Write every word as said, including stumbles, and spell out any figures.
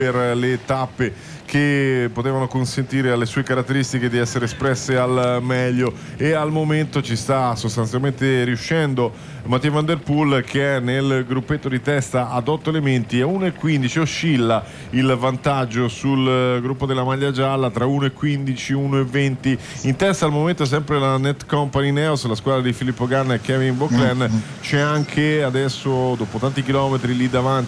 per le tappe che potevano consentire alle sue caratteristiche di essere espresse al meglio, e al momento ci sta sostanzialmente riuscendo Mathieu Van Der Poel, che è nel gruppetto di testa ad otto elementi. A uno e quindici oscilla il vantaggio sul gruppo della maglia gialla tra uno e quindici, uno e venti. In testa al momento sempre la Net Company Neos, la squadra di Filippo Ganna e Kevin Boclen. C'è anche adesso, dopo tanti chilometri lì davanti,